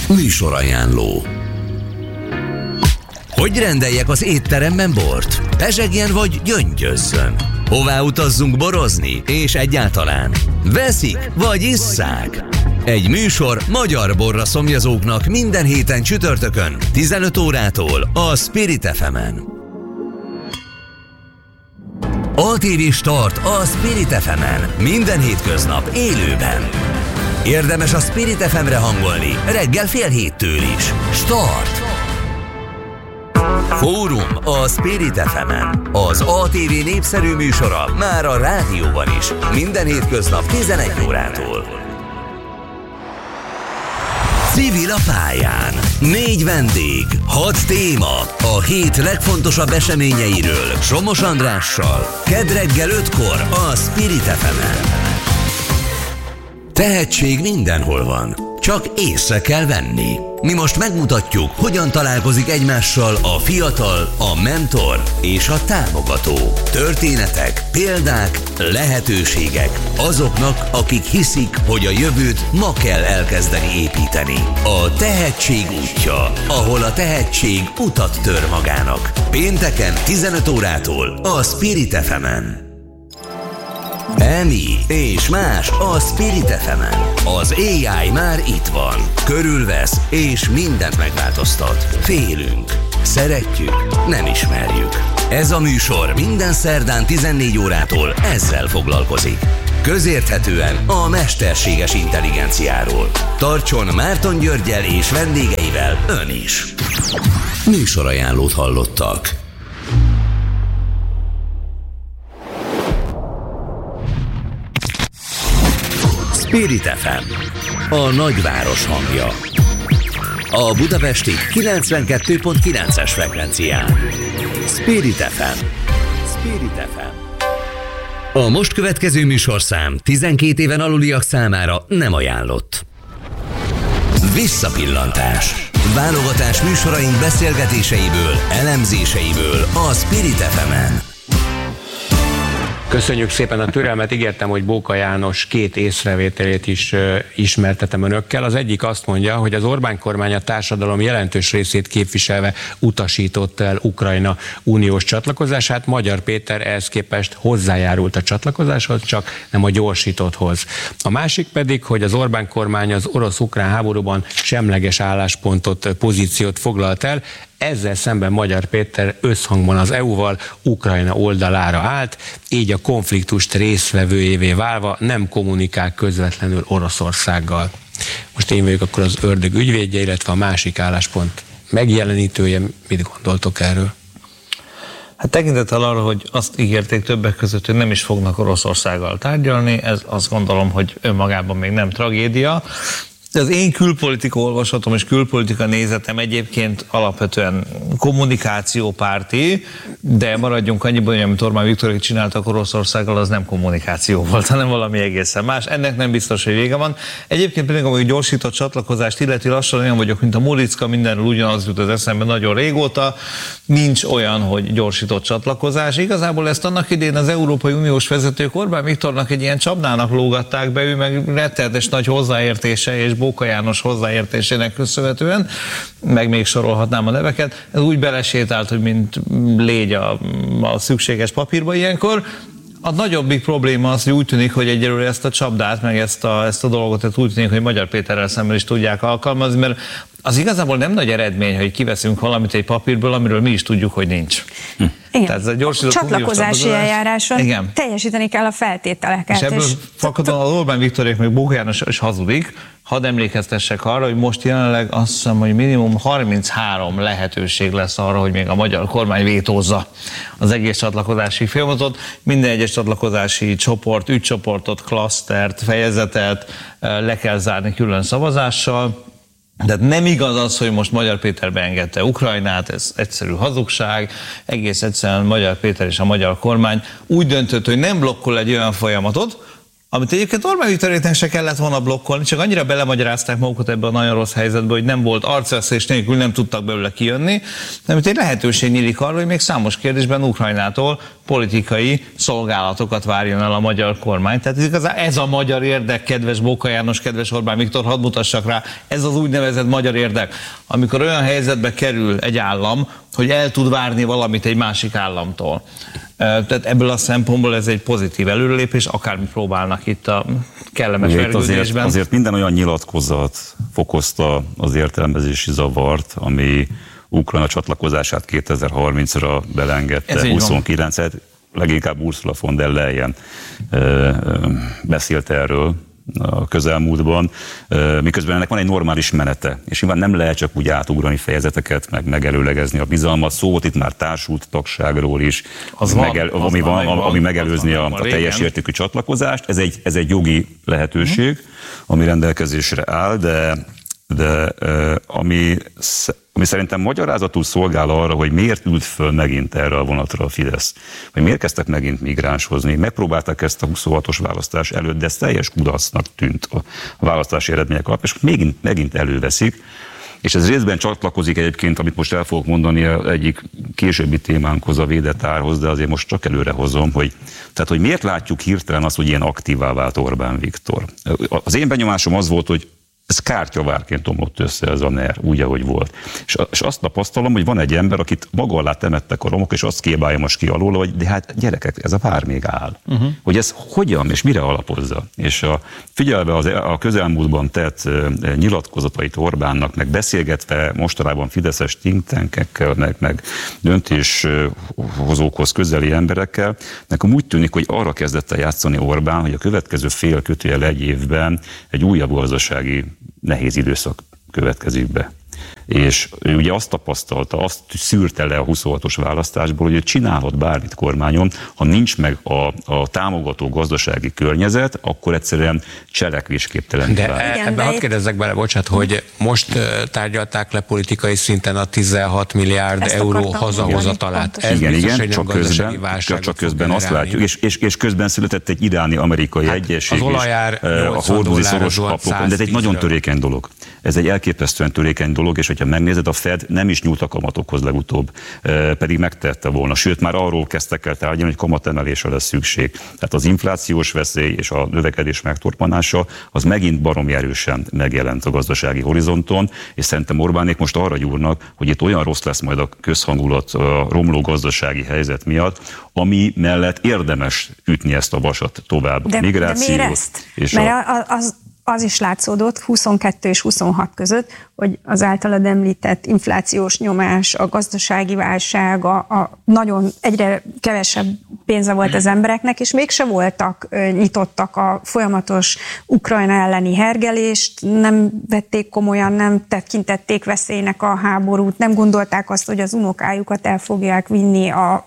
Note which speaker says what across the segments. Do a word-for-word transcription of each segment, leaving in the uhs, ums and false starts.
Speaker 1: Műsorajánló. Hogy rendeljek az étteremben bort? Pezsegjen vagy gyöngyözzön? Hová utazzunk borozni? És egyáltalán veszik vagy isszák? Egy műsor magyar borra szomjazóknak minden héten csütörtökön tizenöt órától a Spirit ef emen. á té vé Start a Spirit ef emen minden hétköznap élőben. Érdemes a Spirit ef emre hangolni reggel fél héttől is. Start! Fórum a Spirit ef emen. Az á té vé népszerű műsora már a rádióban is. Minden hétköznap tizenegy órától. Civil a pályán. Négy vendég, hat téma. A hét legfontosabb eseményeiről Somos Andrással. Kedd reggel ötkor a Spirit ef emen. Tehetség mindenhol van, csak észre kell venni. Mi most megmutatjuk, hogyan találkozik egymással a fiatal, a mentor és a támogató. Történetek, példák, lehetőségek azoknak, akik hiszik, hogy a jövőt ma kell elkezdeni építeni. A tehetség útja, ahol a tehetség utat tör magának. Pénteken tizenöt órától a Spirit ef emen. Emi és más a Spirit ef emen. Az á i már itt van. Körülvesz és mindent megváltoztat. Félünk, szeretjük, nem ismerjük. Ez a műsor minden szerdán tizennégy órától ezzel foglalkozik. Közérthetően a mesterséges intelligenciáról. Tartson Márton Györggyel és vendégeivel ön is. Műsorajánlót hallottak. Spirit ef em, a nagyváros hangja. A budapesti kilencvenkettő pont kilences frekvencián. Spirit ef em. Spirit ef em. A most következő műsorszám tizenkét éven aluliak számára nem ajánlott. Visszapillantás. Válogatás műsoraink beszélgetéseiből, elemzéseiből a Spirit ef emen.
Speaker 2: Köszönjük szépen a türelmet, ígértem, hogy Bóka János két észrevételét is uh, ismertetem önökkel. Az egyik azt mondja, hogy az Orbán kormány a társadalom jelentős részét képviselve utasította el Ukrajna uniós csatlakozását. Magyar Péter ehhez képest hozzájárult a csatlakozáshoz, csak nem a gyorsítotthoz. A másik pedig, hogy az Orbán kormány az orosz-ukrán háborúban semleges álláspontot, pozíciót foglalt el. Ezzel szemben Magyar Péter összhangban az é u-val Ukrajna oldalára állt, így a konfliktust résztvevőjévé válva nem kommunikál közvetlenül Oroszországgal. Most én vagyok akkor az ördög ügyvédje, illetve a másik álláspont megjelenítője. Mit gondoltok erről?
Speaker 3: Hát tekintettel arra, hogy azt ígérték többek között, hogy nem is fognak Oroszországgal tárgyalni, ez azt gondolom, hogy önmagában még nem tragédia. Az én külpolitika olvasatom és külpolitika nézetem egyébként alapvetően kommunikációpárti, de maradjunk annyiban, hogy amit Orbán Viktorék csináltak Oroszországgal, az nem kommunikáció volt, hanem valami egészen más. Ennek nem biztos, hogy vége van. Egyébként pedig, amikor gyorsított csatlakozást illeti, lassan olyan vagyok, mint a Mulicka, mindenről ugyanaz jut az eszembe nagyon régóta. Nincs olyan, hogy gyorsított csatlakozás. Igazából ezt annak idén az Európai Uniós vezetők Orbán Viktornak egy ilyen csapdának lógatták be, ő meg rettenetes nagy hozzáértése és Bóka János hozzáértésének köszönhetően, meg még sorolhatnám a neveket, ez úgy belesétált, hogy mint légy a, a szükséges papírba ilyenkor. A nagyobbik probléma az, hogy úgy tűnik, hogy egyelőre ezt a csapdát, meg ezt a, ezt a dolgot, tehát úgy tűnik, hogy Magyar Péterrel szemben is tudják alkalmazni, mert az igazából nem nagy eredmény, hogy kiveszünk valamit egy papírből, amiről mi is tudjuk, hogy nincs. Hm.
Speaker 4: Igen. Tehát ez a csatlakozási eljáráson
Speaker 3: igen.
Speaker 4: teljesíteni kell a feltételeket.
Speaker 3: És ebből és fakadóan az Orbán Viktorék meg Bóka János is hazudik. Hadd emlékeztessek arra, hogy most jelenleg azt hiszem, hogy minimum harminchárom lehetőség lesz arra, hogy még a magyar kormány vétózza az egész csatlakozási folyamatot. Minden egyes csatlakozási csoport, ügycsoportot, klasztert, fejezetet le kell zárni külön szavazással. Tehát nem igaz az, hogy most Magyar Péter beengedte Ukrajnát, ez egyszerű hazugság, egész egyszerűen Magyar Péter és a magyar kormány úgy döntött, hogy nem blokkol egy olyan folyamatot, amit egyébként Orbán Viktoréknek se kellett volna blokkolni, csak annyira belemagyarázták magukat ebbe a nagyon rossz helyzetbe, hogy nem volt arcveszés nélkül, nem tudtak belőle kijönni, de egy lehetőség nyílik arra, hogy még számos kérdésben Ukrajnától politikai szolgálatokat várjon el a magyar kormány. Tehát igazán ez a magyar érdek, kedves Bóka János, kedves Orbán Viktor, hadd mutassak rá, ez az úgynevezett magyar érdek, amikor olyan helyzetbe kerül egy állam, hogy el tud várni valamit egy másik államtól. Tehát ebből a szempontból ez egy pozitív előrelépés, akármit próbálnak itt a kellemes vergődésben.
Speaker 5: Azért, azért minden olyan nyilatkozat fokozta az értelmezési zavart, ami Ukrajna csatlakozását kétezer-harmincra belengedte, huszonkilencet, leginkább Ursula von der Leyen beszélt erről a közelmúltban, miközben ennek van egy normális menete, és nyilván nem lehet csak úgy átugrani fejezeteket, meg megelőlegezni a bizalmat, szó volt itt már társult tagságról is, az megel, van, ami, van, van, ami megelőzni a, a teljes értékű csatlakozást, ez egy, ez egy jogi lehetőség, uh-huh. ami rendelkezésre áll, de, de ami, ami szerintem magyarázatul szolgál arra, hogy miért ült föl megint erre a vonatra a Fidesz, vagy miért kezdtek megint migránshozni, megpróbálták ezt a huszonhatos választás előtt, de ez teljes kudarcnak tűnt a választási eredmények alapján, és megint, megint előveszik, és ez részben csatlakozik egyébként, amit most el fogok mondani, egyik későbbi témánkhoz, a védett árhoz, de azért most csak előre hozom, hogy, tehát, hogy miért látjuk hirtelen azt, hogy ilyen aktívá vált Orbán Viktor. Az én benyomásom az volt, hogy ez kártyavárként omlott össze ez a NER, úgy, ahogy volt. És, és azt tapasztalom, hogy van egy ember, akit maga alá temettek a romok, és azt kébálja most ki alól, hogy de hát gyerekek, ez a vár még áll. Uh-huh. Hogy ez hogyan és mire alapozza. És a, figyelve az, a közelmúltban tett uh, nyilatkozatait Orbánnak, meg beszélgetve mostanában fideszes think tankekkel, meg, meg döntéshozókhoz közeli emberekkel, nekem úgy tűnik, hogy arra kezdett el játszani Orbán, hogy a következő fél kötőjel egy évben egy újabb gazdasági nehéz időszak következik be. És ő ugye azt tapasztalta, azt szűrte le a huszonhatos választásból, hogy ő csinálhat bármit kormányon, ha nincs meg a, a támogató gazdasági környezet, akkor egyszerűen cselekvésképtelen.
Speaker 2: De e, ebben hadd kérdezzek bele, bocsánat, hogy most tárgyalták le politikai szinten a tizenhat milliárd ezt euró hazahozatalát. Ez
Speaker 5: igen, igen, csak közben, csak közben azt látjuk, és, és, és közben született egy iráni-amerikai hát egyesség,
Speaker 2: az olajár
Speaker 5: a hordozi szoros kaplókon, de ez egy nagyon törékeny dolog. Ez egy elképesztően törékeny dolog, és hogyha megnézed, a Fed nem is nyúlt a kamatokhoz legutóbb, pedig megtette volna. Sőt, már arról kezdtek el tárgyalni, hogy kamatemelésre lesz szükség. Tehát az inflációs veszély és a növekedés megtorpanása az megint baromi erősen megjelent a gazdasági horizonton, és szerintem Orbánék most arra gyúrnak, hogy itt olyan rossz lesz majd a közhangulat a romló gazdasági helyzet miatt, ami mellett érdemes ütni ezt a vasat tovább.
Speaker 4: De,
Speaker 5: migrációt.
Speaker 4: de miért ezt? És Mert a... az... az is látszódott huszonkettő és huszonhat között, hogy az általad említett inflációs nyomás, a gazdasági válság, a, a nagyon egyre kevesebb pénze volt az embereknek, és mégse voltak nyitottak a folyamatos Ukrajna elleni hergelést, nem vették komolyan, nem tekintették veszélynek a háborút, nem gondolták azt, hogy az unokájukat el fogják vinni a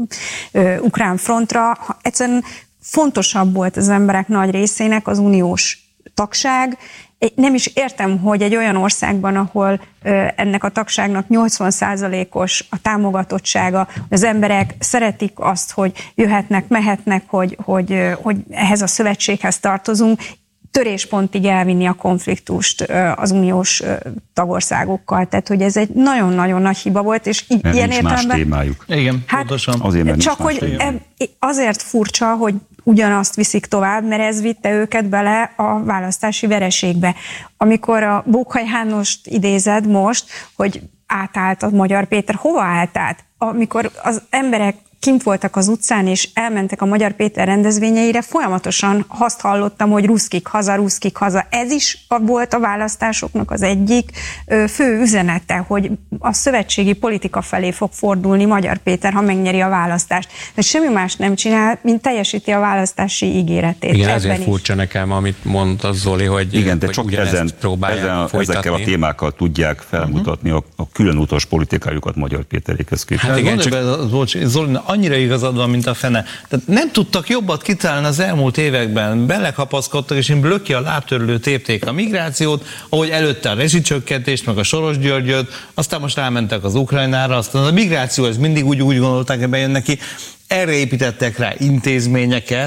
Speaker 4: ö, ukrán frontra. Egyszerűen fontosabb volt az emberek nagy részének az uniós tagság. Nem is értem, hogy egy olyan országban, ahol ö, ennek a tagságnak nyolcvan százalékos a támogatottsága, az emberek szeretik azt, hogy jöhetnek, mehetnek, hogy, hogy, hogy ehhez a szövetséghez tartozunk, töréspontig elvinni a konfliktust az uniós tagországokkal. Tehát, hogy ez egy nagyon-nagyon nagy hiba volt, és így,
Speaker 5: mert
Speaker 4: ilyen
Speaker 5: nincs
Speaker 4: értelemben...
Speaker 5: más témájuk.
Speaker 3: Igen,
Speaker 4: hát,
Speaker 3: pontosan.
Speaker 5: Azért,
Speaker 4: csak hogy eb, azért furcsa, hogy ugyanazt viszik tovább, mert ez vitte őket bele a választási vereségbe. Amikor a Bóka Jánost idézed most, hogy átállt a Magyar Péter, hova állt át? Amikor az emberek kint voltak az utcán, és elmentek a Magyar Péter rendezvényeire, folyamatosan azt hallottam, hogy ruszkik haza, ruszkik haza. Ez is volt a választásoknak az egyik fő üzenete, hogy a szövetségi politika felé fog fordulni Magyar Péter, ha megnyeri a választást. De semmi más nem csinál, mint teljesíti a választási ígéretét.
Speaker 2: Igen, ezért furcsa nekem, amit mondta Zoli, hogy
Speaker 5: igen, de
Speaker 2: hogy
Speaker 5: csak ezen, ezen ezekkel a témákkal tudják felmutatni uh-huh. a, a különutas politikájukat Magyar Péterékhez képest.
Speaker 3: Hát igen, csak... be, Zoli, annyira igazad van, mint a fene. Tehát nem tudtak jobbat kitalálni az elmúlt években, belekapaszkodtak, és én blöki a lábtörlő tépték a migrációt, ahogy előtte a rezsicsökkentést, meg a Soros Györgyöt, aztán most rámentek az Ukrajnára, aztán a migráció, ez mindig úgy, úgy gondolták, hogy bejön neki. Erre építettek rá intézményeket,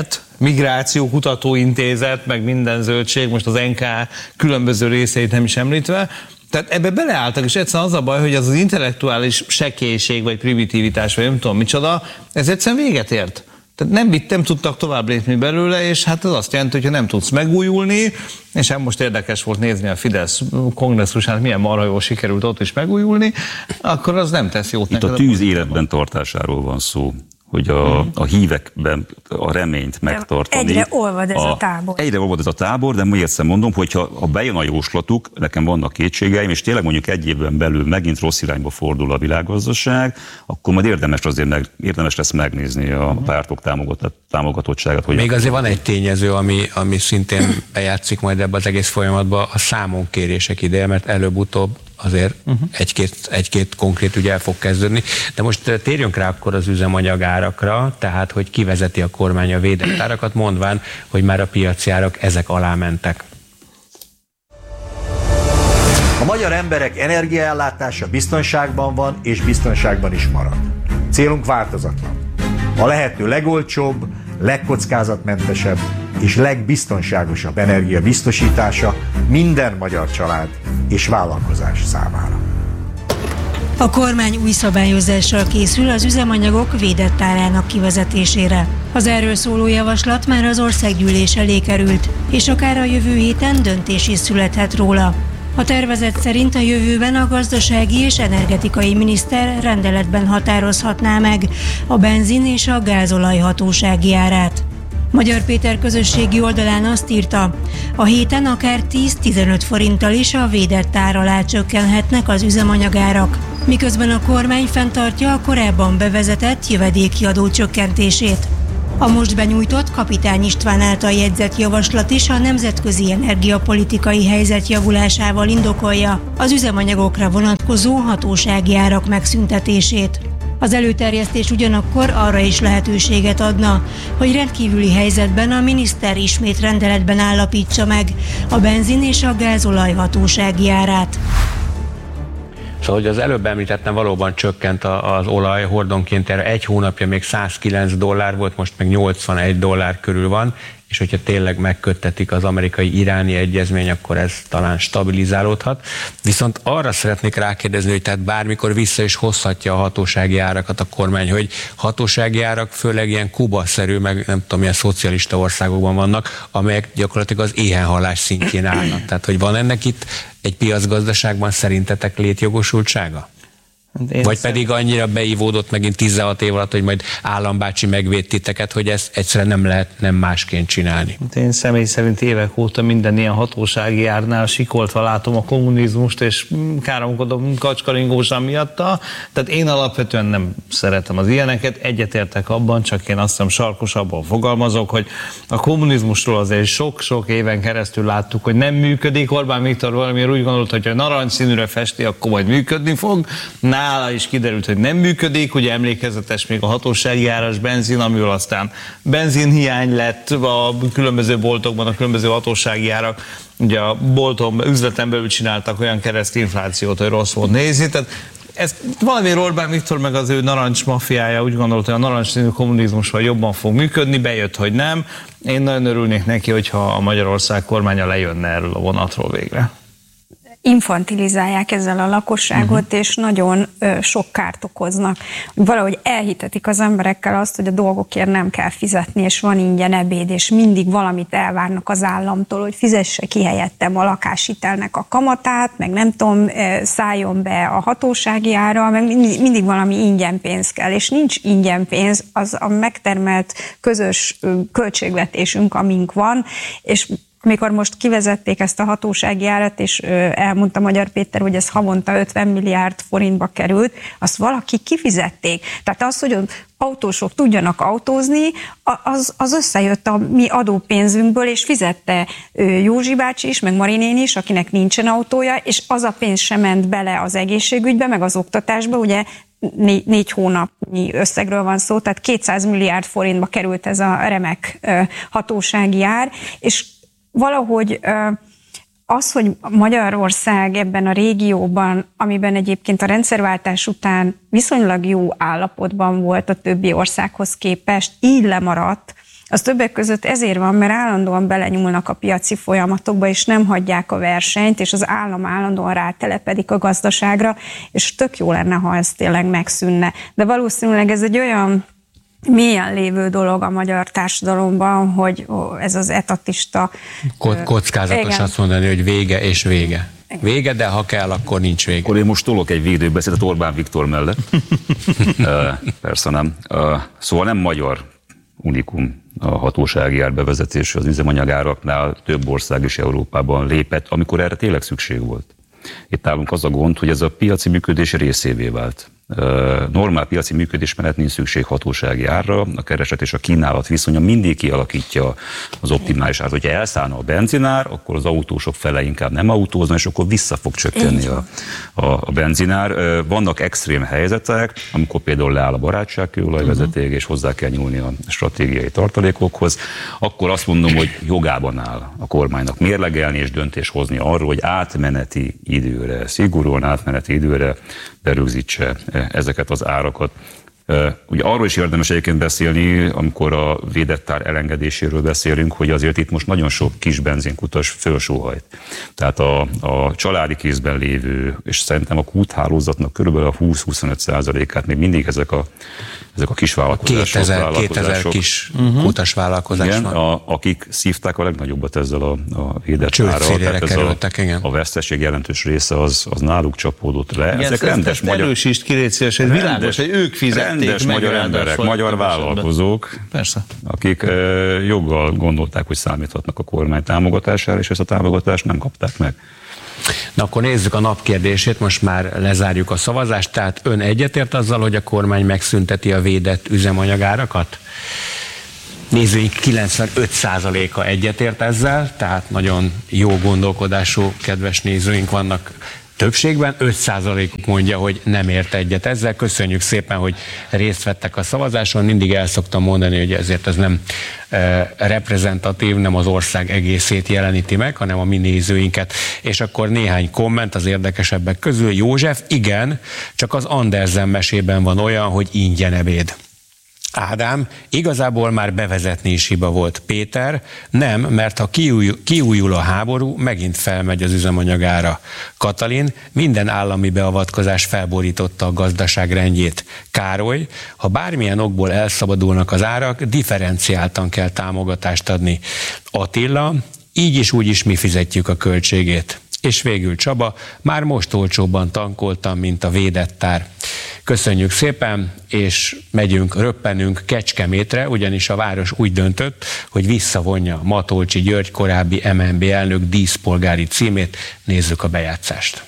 Speaker 3: Migráció Kutatóintézet, meg minden zöldség, most az en ká különböző részeit nem is említve. Tehát ebbe beleálltak, és egyszerűen az a baj, hogy az az intellektuális sekélység, vagy primitivitás, vagy nem tudom micsoda, ez egyszerűen véget ért. Tehát nem, nem tudtak tovább lépni belőle, és hát ez azt jelenti, hogy ha nem tudsz megújulni, és hát most érdekes volt nézni a Fidesz kongresszusán, milyen marha jól sikerült ott is megújulni, akkor az nem tesz jót.
Speaker 5: Itt a tűz életben tartásáról van szó, hogy a, a hívekben a reményt megtartani.
Speaker 4: Egyre olvad ez a, a tábor.
Speaker 5: Egyre olvad ez a tábor, de még egyszer mondom, hogy ha, ha bejön a jóslatuk, nekem vannak kétségeim, és tényleg mondjuk egy évben belül megint rossz irányba fordul a világgazdaság, akkor majd érdemes azért meg, érdemes lesz megnézni a pártok támogatottságát. Hogy
Speaker 2: még azért van egy tényező, ami, ami szintén bejátszik majd ebbe az egész folyamatba, a számonkérések ideje, mert előbb-utóbb azért uh-huh. egy-két, egy-két konkrét ügy el fog kezdődni. De most térjünk rá akkor az üzemanyagárakra, tehát hogy kivezeti a kormány a védett árakat, mondván, hogy már a piaci árak ezek alá mentek.
Speaker 6: A magyar emberek energiaellátása biztonságban van, és biztonságban is marad. Célunk változatlan. A lehető legolcsóbb, legkockázatmentesebb és legbiztonságosabb energia biztosítása minden magyar család és vállalkozás számára.
Speaker 7: A kormány új szabályozással készül az üzemanyagok védett árának kivezetésére. Az erről szóló javaslat már az országgyűlés elé került, és akár a jövő héten döntés is születhet róla. A tervezet szerint a jövőben a gazdasági és energetikai miniszter rendeletben határozhatná meg a benzin és a gázolaj hatósági árát. Magyar Péter közösségi oldalán azt írta, a héten akár tíz-tizenöt forinttal is a védett ár alá csökkenhetnek az üzemanyagárak, miközben a kormány fenntartja a korábban bevezetett jövedéki adó csökkentését. A most benyújtott Kapitány István által jegyzett javaslat is a nemzetközi energiapolitikai helyzet javulásával indokolja az üzemanyagokra vonatkozó hatósági árak megszüntetését. Az előterjesztés ugyanakkor arra is lehetőséget adna, hogy rendkívüli helyzetben a miniszter ismét rendeletben állapítsa meg a benzin és a gázolaj hatósági árát.
Speaker 2: Szóval, hogy az előbb említettem, valóban csökkent az olaj hordonként, erre egy hónapja még százkilenc dollár volt, most meg nyolcvanegy dollár körül van, és hogyha tényleg megköttetik az amerikai-iráni egyezmény, akkor ez talán stabilizálódhat. Viszont arra szeretnék rákérdezni, hogy tehát bármikor vissza is hozhatja a hatósági árakat a kormány, hogy hatósági árak főleg ilyen Kuba-szerű, meg nem tudom, milyen szocialista országokban vannak, amelyek gyakorlatilag az éhenhalás szintjén állnak. Tehát, hogy van ennek itt egy piacgazdaságban szerintetek létjogosultsága? Én Vagy pedig annyira beívódott megint tizenhat év alatt, hogy majd állambácsi megvéd titeket, hogy ezt egyszerűen nem lehet nem másként csinálni.
Speaker 3: Én személy szerint évek óta minden ilyen hatósági árnál sikoltva látom a kommunizmust, és káromkodom kacskaringósan miatta. Tehát én alapvetően nem szeretem az ilyeneket, egyetértek abban, csak én azt hiszem sarkosabban fogalmazok, hogy a kommunizmusról azért sok-sok éven keresztül láttuk, hogy nem működik. Orbán Viktor valamiért úgy gondolt, hogy ha narancsszínűre festi, akkor majd működni fog. Nála is kiderült, hogy nem működik, ugye emlékezetes még a hatósági áras benzin, amiről aztán benzinhiány lett a különböző boltokban, a különböző hatósági árak. Ugye a bolton, üzleten belül csináltak olyan keresztinflációt, hogy rossz volt nézni. Tehát ez valamiért Orbán Viktor meg az ő narancs mafiája úgy gondolta, hogy a narancsszínű kommunizmusban jobban fog működni, bejött, hogy nem. Én nagyon örülnék neki, hogyha a Magyarország kormánya lejönne erről a vonatról végre.
Speaker 4: Infantilizálják ezzel a lakosságot, uh-huh. és nagyon ö, sok kárt okoznak. Valahogy elhitetik az emberekkel azt, hogy a dolgokért nem kell fizetni, és van ingyen ebéd, és mindig valamit elvárnak az államtól, hogy fizesse ki helyettem a lakáshitelnek a kamatát, meg nem tudom, szálljon be a hatósági ára, meg mindig, mindig valami ingyen pénz kell, és nincs ingyen pénz, az a megtermelt közös költségvetésünk, amink van, és amikor most kivezették ezt a hatósági árat, és elmondta Magyar Péter, hogy ez havonta ötven milliárd forintba került, azt valaki kifizették. Tehát az, hogy autósok tudjanak autózni, az, az összejött a mi adópénzünkből, és fizette Józsi bácsi is, meg Mari néni is, akinek nincsen autója, és az a pénz sem ment bele az egészségügybe, meg az oktatásba, ugye Négy, négy hónapnyi összegről van szó, tehát kétszáz milliárd forintba került ez a remek hatósági ár, és valahogy az, hogy Magyarország ebben a régióban, amiben egyébként a rendszerváltás után viszonylag jó állapotban volt a többi országhoz képest, így lemaradt Az többek között ezért van, mert állandóan belenyúlnak a piaci folyamatokba, és nem hagyják a versenyt, és az állam állandóan rátelepedik a gazdaságra, és tök jó lenne, ha ez tényleg megszűnne. De valószínűleg ez egy olyan mélyen lévő dolog a magyar társadalomban, hogy ez az etatista...
Speaker 2: Ko- kockázatos igen. azt mondani, hogy vége és vége. Vége, de ha kell, akkor nincs vége.
Speaker 5: Akkor én most tolok egy védőbeszédet Orbán Viktor mellett. Persze nem. Szóval nem magyar unikum a hatósági árbevezetés az üzemanyagáraknál, több ország is Európában lépett, amikor erre tényleg szükség volt. Itt állunk az a gond, hogy ez a piaci működés részévé vált. Normál piaci működés mellett nincs szükség hatósági árra, a kereslet és a kínálat viszonya mindig kialakítja az optimális árat. Hogyha elszállna a benzinár, akkor az autósok fele inkább nem autózna, és akkor vissza fog csökkenni a, a, a benzinár. Vannak extrém helyzetek, amikor például leáll a barátságkőolajvezeték, és hozzá kell nyúlni a stratégiai tartalékokhoz, akkor azt mondom, hogy jogában áll a kormánynak mérlegelni és döntés hozni arról, hogy átmeneti időre, szigorúan átmeneti időre berögzítse ezeket az árakat. Ugye arról is érdemes egyébként beszélni, amikor a védett ár elengedéséről beszélünk, hogy azért itt most nagyon sok kis benzinkutas fölsóhajt. Tehát a, a családi kézben lévő, és szerintem a kúthálózatnak körülbelül a húsz-huszonöt százalékát még mindig ezek a, ezek a kis vállalkozások.
Speaker 2: kétezer kis uh-huh. kutas vállalkozás
Speaker 5: igen,
Speaker 2: van.
Speaker 5: A, akik szívták a legnagyobbat ezzel a, a védett árral.
Speaker 2: kerültek,
Speaker 5: a, a veszteség jelentős része az, az náluk csapódott le.
Speaker 3: Igen,
Speaker 5: ezek
Speaker 3: ezt,
Speaker 5: rendes
Speaker 3: ezt
Speaker 5: magyar...
Speaker 3: erősítsd ki, légy szíves, hogy világos, hogy ők fizették
Speaker 5: rendes
Speaker 3: meg
Speaker 5: magyar emberek, magyar vállalkozók,
Speaker 3: persze.
Speaker 5: akik e, joggal gondolták, hogy számíthatnak a kormány támogatására, és ezt a támogatást nem kapták meg.
Speaker 2: Na akkor nézzük a nap kérdését, most már lezárjuk a szavazást, tehát ön egyetért azzal, hogy a kormány megszünteti a védett üzemanyagárakat? Nézőink kilencvenöt százaléka egyetért ezzel, tehát nagyon jó gondolkodású kedves nézőink vannak többségben, öt százalékuk mondja, hogy nem ért egyet ezzel. Köszönjük szépen, hogy részt vettek a szavazáson. Mindig el szoktam mondani, hogy ezért ez nem e, reprezentatív, nem az ország egészét jeleníti meg, hanem a mi nézőinket. És akkor néhány komment az érdekesebbek közül. József, igen, csak az Andersen mesében van olyan, hogy ingyen ebéd. Ádám, igazából már bevezetni is hiba volt. Péter, nem, mert ha kiújul, kiújul a háború, megint felmegy az üzemanyagára. Katalin, minden állami beavatkozás felborította a gazdaság rendjét. Károly, ha bármilyen okból elszabadulnak az árak, differenciáltan kell támogatást adni. Attila, így is úgy is mi fizetjük a költségét. És végül Csaba, már most olcsóbban tankoltam, mint a védett ár. Köszönjük szépen, és megyünk, röppenünk Kecskemétre, ugyanis a város úgy döntött, hogy visszavonja Matolcsy György korábbi em en bé elnök díszpolgári címét. Nézzük a bejátszást.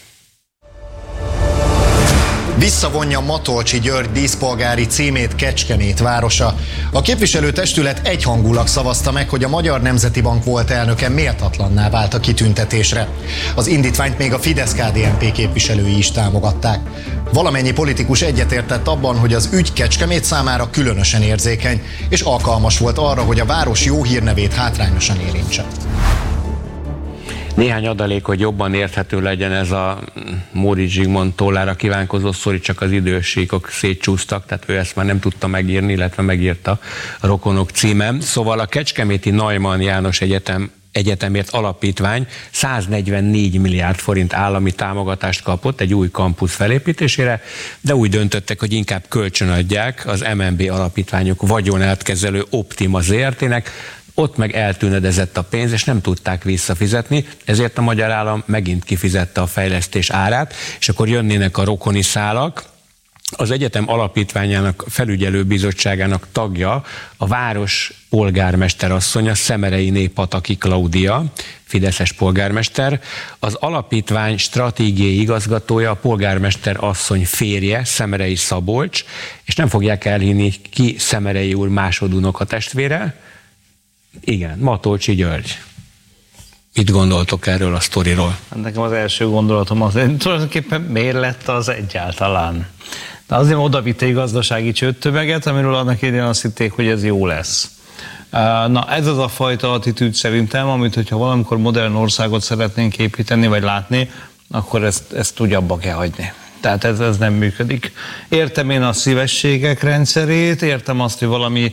Speaker 8: Visszavonja Matolcsy György díszpolgári címét Kecskemét városa. A képviselőtestület egyhangulag szavazta meg, hogy a Magyar Nemzeti Bank volt elnöke méltatlanná vált a kitüntetésre. Az indítványt még a Fidesz-ká dé en pé képviselői is támogatták. Valamennyi politikus egyetértett abban, hogy az ügy Kecskemét számára különösen érzékeny, és alkalmas volt arra, hogy a város jó hírnevét hátrányosan érintse.
Speaker 2: Néhány adalék, hogy jobban érthető legyen ez a Móricz Zsigmond tollára kívánkozó sztori, csak az idősíkok szétcsúsztak, tehát ő ezt már nem tudta megírni, illetve megírta a Rokonok címem. Szóval a Kecskeméti Neumann János Egyetem Egyetemért Alapítvány száznegyvennégy milliárd forint állami támogatást kapott egy új kampusz felépítésére, de úgy döntöttek, hogy inkább kölcsönadják az em en bé alapítványok vagyonát kezelő Optima zé er té-nek, ott meg eltűnedezett a pénz, és nem tudták visszafizetni, ezért a magyar állam megint kifizette a fejlesztés árát, és akkor jönnének a rokoni szálak. Az egyetem alapítványának felügyelőbizottságának tagja a város polgármesterasszonya, Szemerei Népataki Klaudia, fideszes polgármester, az alapítvány stratégiai igazgatója, a polgármester asszony férje, Szemerei Szabolcs, és nem fogják elhinni, ki Szemerei úr másodunoka testvére. Igen, Matolcsy György. Mit gondoltok erről a sztoriról?
Speaker 3: Nekem az első gondolatom az, hogy tulajdonképpen miért lett az egyáltalán? De azért oda vitte egy gazdasági csődtömeget, amiről annak idején azt hitték, hogy ez jó lesz. Na ez az a fajta attitűd szerintem, amit hogyha valamikor modern országot szeretnénk építeni, vagy látni, akkor ezt, ezt úgy abba kell hagyni. Tehát ez, ez nem működik. Értem én a szívességek rendszerét, értem azt, hogy valami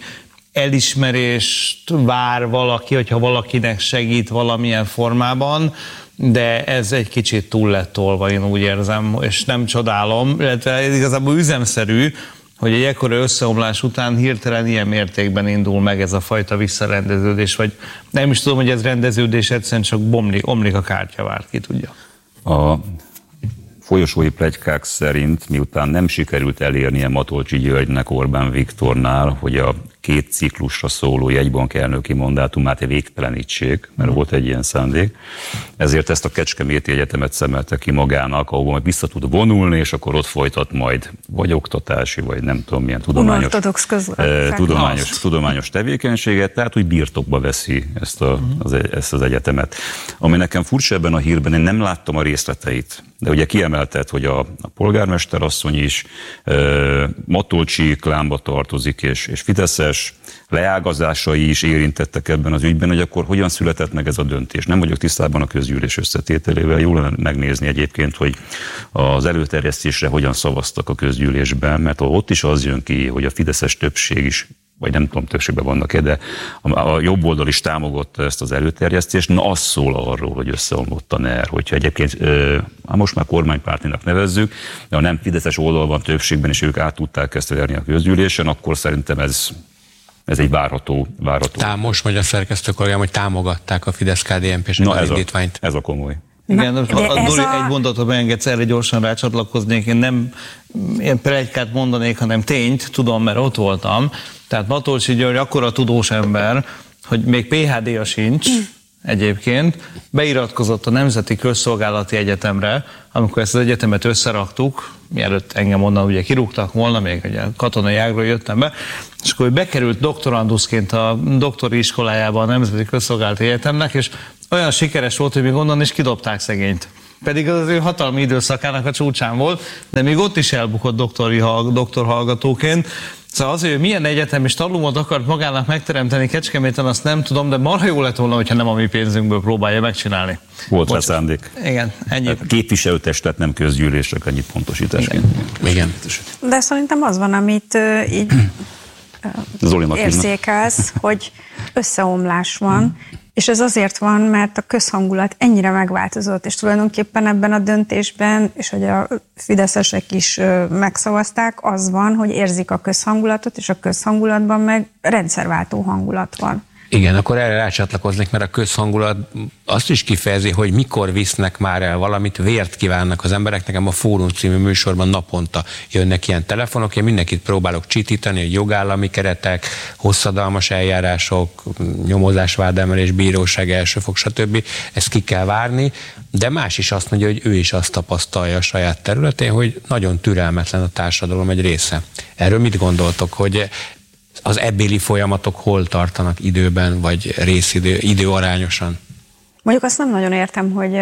Speaker 3: elismerést vár valaki, hogyha valakinek segít valamilyen formában, de ez egy kicsit túl lett tolva, én úgy érzem, és nem csodálom, illetve ez igazából üzemszerű, hogy egy ekkora összeomlás után hirtelen ilyen mértékben indul meg ez a fajta visszarendeződés, vagy nem is tudom, hogy ez rendeződés, egyszerűen csak bomlik, omlik a kártyavár, ki tudja.
Speaker 5: A folyosói pletykák szerint, miután nem sikerült elérnie Matolcsy Györgynek Orbán Viktornál, hogy a két ciklusra szóló jegybank elnöki mandátumát végtelenítsék, mert volt egy ilyen szándék, ezért ezt a Kecskeméti Egyetemet szemelte ki magának, ahol majd vissza tud vonulni, és akkor ott folytat majd vagy oktatási, vagy nem tudom milyen tudományos, eh, tudományos, tudományos tevékenységet, tehát úgy birtokba veszi ezt, a, az, ezt az egyetemet. Ami nekem furcsa ebben a hírben, én nem láttam a részleteit, de ugye kiemelted, hogy a, a polgármester asszony is eh, Matolcsy klánba tartozik, és, és fideszes leágazásai is érintettek ebben az ügyben, hogy akkor hogyan született meg ez a döntés. Nem vagyok tisztában a közgyűlés összetételével, jól lenne megnézni egyébként, hogy az előterjesztésre hogyan szavaztak a közgyűlésben, mert ott is az jön ki, hogy a fideszes többség is, vagy nem tudom, többségben vannak-e, de a jobb oldal is támogatta ezt az előterjesztést. Na, az szól arról, hogy összeomlott a NER, hogyha egyébként, hát most már kormánypártinak nevezzük, de ha nem fideszes oldal van többségben, és ők át tudták ezt verni a közgyűlésen, akkor szerintem ez Ez egy várható, várható.
Speaker 2: Tám, most mondja a szerkesztő kollégám, hogy támogatták a Fidesz-ká dé en pés az indítványt.
Speaker 5: Ez a komoly.
Speaker 3: Igen, Na, a, Dori, a... egy mondatot beengedsz, erre gyorsan rácsatlakoznék, én nem én pletykát mondanék, hanem tényt, tudom, mert ott voltam. Tehát Matolcsy György akkora tudós ember, hogy még pé há dé-ja sincs, mm. egyébként, beiratkozott a Nemzeti Közszolgálati Egyetemre, amikor ezt az egyetemet összeraktuk, mielőtt engem onnan ugye kirúgtak volna, még ugye katonai ágról jöttem be, és akkor bekerült doktoranduszként a doktori iskolájába a Nemzeti Közszolgálati Egyetemnek, és olyan sikeres volt, hogy még onnan is kidobták szegényt. Pedig az ő hatalmi időszakának a csúcsán volt, de még ott is elbukott doktori, doktorhallgatóként. Szóval az, hogy milyen egyetem és tanulmódot akart magának megteremteni Kecskeméten, azt nem tudom, de marha jó lett volna, hogyha nem a mi pénzünkből próbálja megcsinálni.
Speaker 5: Volt rá szándék.
Speaker 3: Igen, ennyi.
Speaker 5: Képviselőtestet, nem közgyűlésre, ennyit pontosításként.
Speaker 2: Igen. Igen.
Speaker 4: De szerintem az van, amit uh, így uh, érzékelsz, hogy összeomlás van, és ez azért van, mert a közhangulat ennyire megváltozott, és tulajdonképpen ebben a döntésben, és hogy a fideszesek is megszavazták, az van, hogy érzik a közhangulatot, és a közhangulatban meg rendszerváltó hangulat van.
Speaker 2: Igen, akkor erre rácsatlakoznék, mert a közhangulat azt is kifejezi, hogy mikor visznek már el valamit, vért kívánnak az emberek. Nekem a Fórum című műsorban naponta jönnek ilyen telefonok, én mindenkit próbálok csitítani, hogy jogállami keretek, hosszadalmas eljárások, nyomozás, vádemelés, bíróság, elsőfok, stb. Ezt ki kell várni, de más is azt mondja, hogy ő is azt tapasztalja a saját területén, hogy nagyon türelmetlen a társadalom egy része. Erről mit gondoltok, hogy az ebbéli folyamatok hol tartanak időben, vagy részidő, időarányosan?
Speaker 4: Mondjuk azt nem nagyon értem, hogy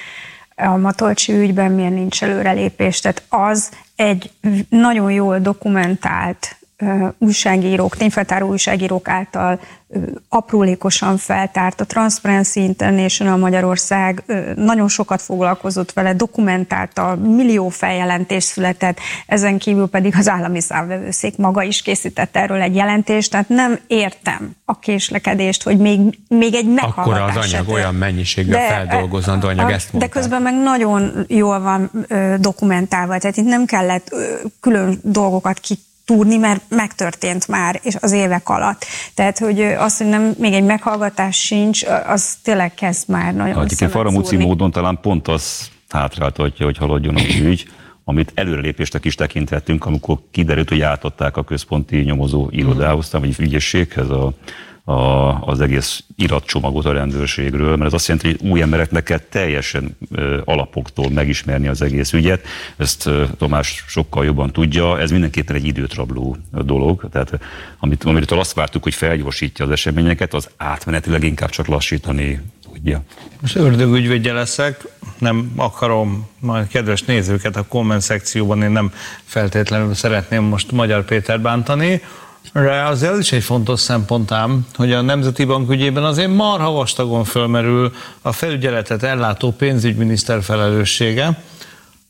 Speaker 4: a Matolcsy ügyben miért nincs előrelépés. Tehát az egy nagyon jól dokumentált újságírók, tényfeltáró újságírók által aprólékosan feltárt, a Transparency International Magyarország nagyon sokat foglalkozott vele, dokumentálta, millió feljelentés született, ezen kívül pedig az állami számvevőszék maga is készített erről egy jelentést, tehát nem értem a késlekedést, hogy még, még egy meghallgatás.
Speaker 2: Akkor az anyag olyan mennyiségben feldolgozandó anyag,
Speaker 4: a,
Speaker 2: ezt mondták.
Speaker 4: De közben meg nagyon jól van ö, dokumentálva, tehát itt nem kellett ö, külön dolgokat ki túrni, mert megtörtént már, és az évek alatt. Tehát, hogy az, hogy nem, még egy meghallgatás sincs, az tényleg kezd már nagyon
Speaker 5: szemet faramúci módon talán pont az hátráltatja, hogy haladjon az ügy, amit előrelépésnek is tekinthettünk, amikor kiderült, hogy átadták a központi nyomozó irodához, vagy ügyészséghez a, a, az egész iratcsomagot a rendőrségről, mert ez azt jelenti, hogy új embereknek kell teljesen ö, alapoktól megismerni az egész ügyet. Ezt ö, Tamás sokkal jobban tudja, ez mindenképpen egy időt rabló dolog, tehát amit, amitől azt vártuk, hogy felgyorsítja az eseményeket, az átmenetileg inkább csak lassítani tudja.
Speaker 3: Most ördögügyvédje leszek, nem akarom majd kedves nézőket a komment szekcióban, én nem feltétlenül szeretném most Magyar Péter bántani, de azért az is egy fontos szempont ám, hogy a Nemzeti Bank ügyében azért marha vastagon fölmerül a felügyeletet ellátó pénzügyminiszter felelőssége,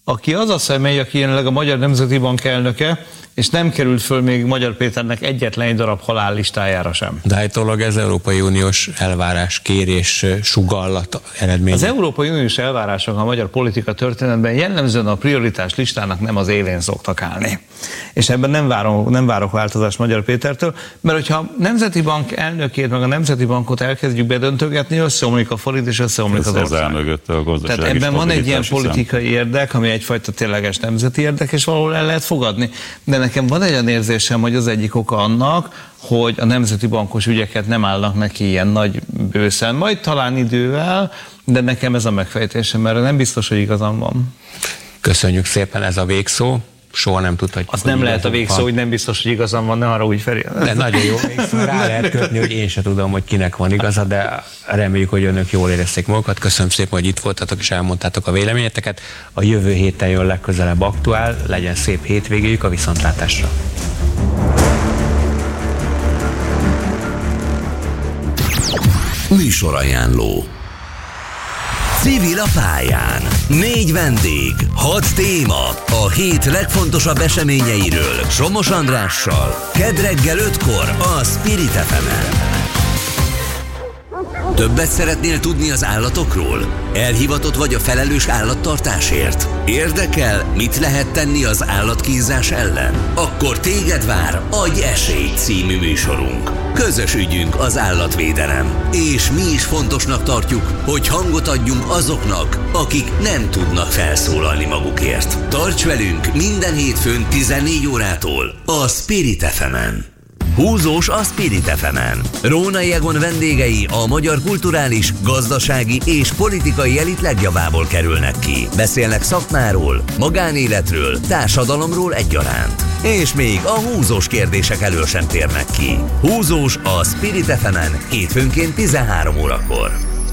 Speaker 3: aki az a személy, aki jelenleg a Magyar Nemzeti Bank elnöke, és nem került föl még Magyar Péternek egyetlen egy darab halállistájára sem.
Speaker 2: De állítólag ez Európai Uniós elvárás, kérés, sugallat eredmény.
Speaker 3: Az Európai Uniós elvárások a magyar politika történetben jellemzően a prioritás listának nem az élén szoktak állni. És ebben nem várok, nem várok változást Magyar Pétertől, mert hogyha a Nemzeti Bank elnökét, meg a Nemzeti Bankot elkezdjük bedöntögetni, összeomlik a forint és összeomlik az ország.
Speaker 5: A
Speaker 3: Tehát ebben van egy ilyen politikai érdek, ami egyfajta tényleges nemzeti érdek, és valahol el lehet fogadni. De nekem van egy olyan érzésem, hogy az egyik oka annak, hogy a nemzeti bankos ügyeket nem állnak neki ilyen nagy bőszen. Majd talán idővel, de nekem ez a megfejtésem, mert nem biztos, hogy igazam van.
Speaker 2: Köszönjük szépen, ez a végszó. Soha nem tudhatjuk.
Speaker 3: Az nem lehet a végszó, van. Hogy nem biztos, hogy igazam van, ne arra úgy Feri.
Speaker 2: De nagyon jó végszó, rá lehet kötni, hogy én se tudom, hogy kinek van igaza, de reméljük, hogy önök jól érezték magukat. Köszönöm szépen, hogy itt voltatok és elmondtátok a véleményeteket. A jövő héten jön legközelebb Aktuál, legyen szép hétvégéjük, a viszontlátásra.
Speaker 1: Műsorajánló. Civil a pályán. Négy vendég, hat téma. A hét legfontosabb eseményeiről Somos Andrással. Kedd reggel ötkor a Spirit ef emen. Többet szeretnél tudni az állatokról? Elhivatott vagy a felelős állattartásért? Érdekel, mit lehet tenni az állatkínzás ellen? Akkor téged vár Adj esélyt című műsorunk. Közös ügyünk az állatvédelem. És mi is fontosnak tartjuk, hogy hangot adjunk azoknak, akik nem tudnak felszólalni magukért. Tarts velünk minden hétfőn tizennégy órától a Spirit ef emen. Húzós a Spirit ef emen. Rónai Egon vendégei a magyar kulturális, gazdasági és politikai elit legjavából kerülnek ki. Beszélnek szakmáról, magánéletről, társadalomról egyaránt. És még a húzós kérdések elől sem térnek ki. Húzós a Spirit ef emen hétfőnként tizenhárom órakor.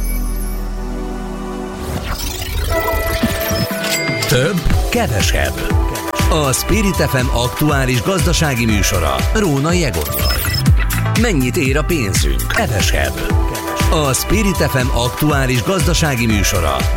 Speaker 1: Több, kevesebb. A Spirit ef em aktuális gazdasági műsora Rónai Egonnal. Mennyit ér a pénzünk? Kevesebb. A Spirit ef em aktuális gazdasági műsora